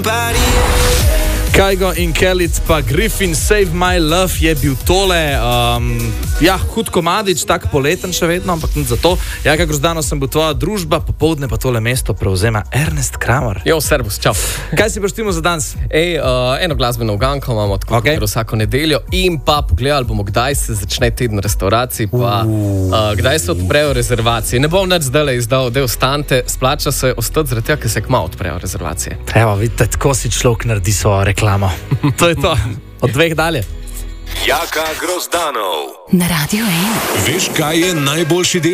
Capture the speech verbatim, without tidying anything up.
Kygo in Kellyc pa Griffin Save My Love je bil tole, um, ja, hud komadič, tak poleten še vedno, ampak nič za to. Ja, kako zdano sem bil tvoja družba, popoldne pa tole mesto prevzema Ernest Kramer. Jo, servus, čau. Kaj si prištimo za danes? Ej, uh, eno glasbeno uganko imamo tako Okay. vsako nedeljo in pa pogledali bomo, kdaj se začne teden restauracij, pa uh, kdaj se odprejo rezervacije. Ne bom nič zdaj izdal, del stante, splača se ostati zaradi tega, ker se kmalu odprejo rezervacije. Evo, vidite, tako si človek naredi svojo reklamo. To je to, od dveh dalje. Jaka Grozdanov Na Radio ena. Veš, kaj je najboljši del?